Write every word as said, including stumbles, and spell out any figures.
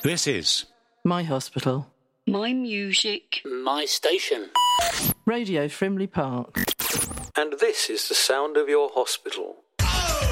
This is My hospital. My music. My station. Radio Frimley Park. And this is the sound of your hospital.